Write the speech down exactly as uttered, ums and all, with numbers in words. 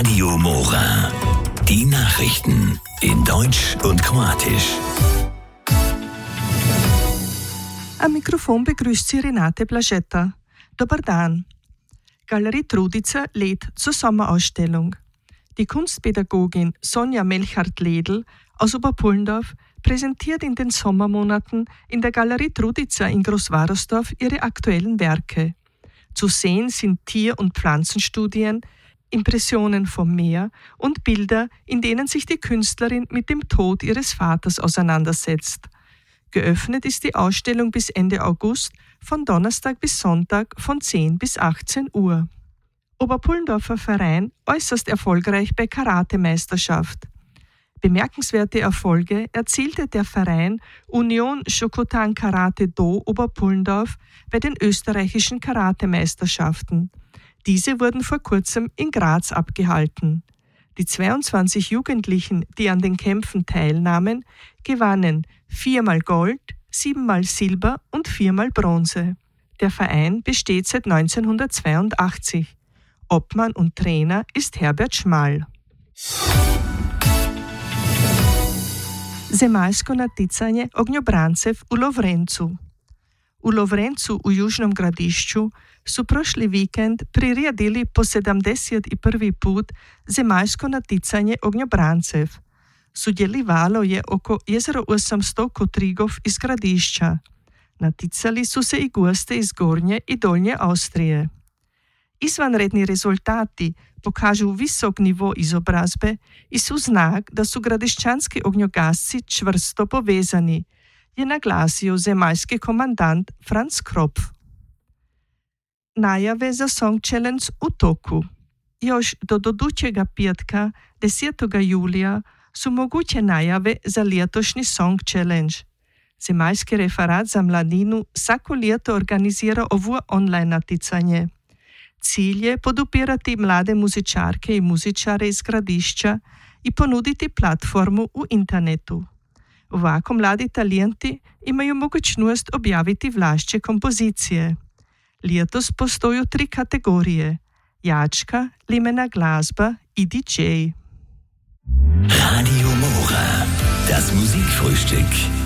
Radio Mora. Die Nachrichten in Deutsch und Kroatisch. Am Mikrofon begrüßt sie Renate Blaschetta. Dobar dan. Galerie Trudica lädt zur Sommerausstellung. Die Kunstpädagogin Sonja Melchart-Ledl aus Oberpullendorf präsentiert in den Sommermonaten in der Galerie Trudica in Großwaresdorf ihre aktuellen Werke. Zu sehen sind Tier- und Pflanzenstudien, Impressionen vom Meer und Bilder, in denen sich die Künstlerin mit dem Tod ihres Vaters auseinandersetzt. Geöffnet ist die Ausstellung bis Ende August, von Donnerstag bis Sonntag von zehn bis achtzehn Uhr. Oberpullendorfer Verein äußerst erfolgreich bei Karatemeisterschaft. Bemerkenswerte Erfolge erzielte der Verein Union Shokotan Karate Do Oberpullendorf bei den österreichischen Karatemeisterschaften. Diese wurden vor kurzem in Graz abgehalten. Die zweiundzwanzig Jugendlichen, die an den Kämpfen teilnahmen, gewannen viermal Gold, siebenmal Silber und viermal Bronze. Der Verein besteht seit neunzehnhundertzweiundachtzig. Obmann und Trainer ist Herbert Schmal. Zemaljsko naticanje ognjobrancev u Lovrencu. U Lovrencu u Južnom Gradišću su prošli vikend priredili po sedemdeset prvi put zemaljsko naticanje ognjobrancev. Sudjelovalo je oko osemsto kotrigov iz Gradišća. Naticali su se i goste iz Gornje i Dolnje Avstrije. Izvanredni rezultati pokažu visok nivo izobrazbe i su znak da su gradišćanski ognjogasci čvrsto povezani, je naglasio zemaljski komandant Franz Kropf. Najave za Song Challenge u toku. Još do dodućega petka, desetog julija, su moguće najave za letošnji Song Challenge. Zemaljski referat za mladinu svako leto organizira ovo online naticanje. Cilj je podupirati mlade muzičarke i muzičare iz Gradišća i ponuditi platformu u internetu. Ovako mladi talenti imaju mogućnost objaviti vlašće kompozicije. Letos postoju tri kategorije: jačka, limena glazba i D J. Radio Mora, das Musikfrühstück.